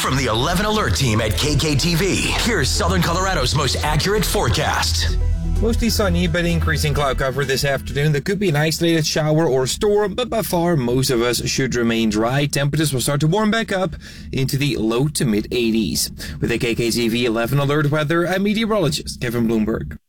From the 11 Alert team at KKTV, here's Southern Colorado's most accurate forecast. Mostly sunny, but increasing cloud cover this afternoon. There could be an isolated shower or storm, but by far, most of us should remain dry. Temperatures will start to warm back up into the low to mid 80s. With the KKTV 11 Alert weather, I'm meteorologist Kevin Bloomberg.